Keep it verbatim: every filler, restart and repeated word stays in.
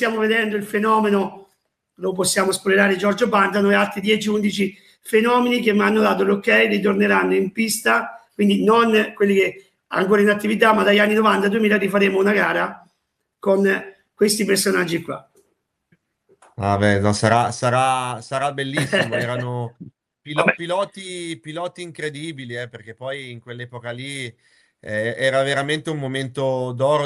stiamo vedendo il fenomeno, lo possiamo spoilerare, Giorgio Bandano e altri dieci undici fenomeni che mi hanno dato l'ok, ritorneranno in pista, quindi non quelli che ancora in attività, ma dagli anni novanta duemila rifaremo una gara con questi personaggi qua. Vabbè, no, sarà, sarà, sarà bellissimo. Erano pilo- piloti, piloti incredibili, eh, perché poi in quell'epoca lì eh, era veramente un momento d'oro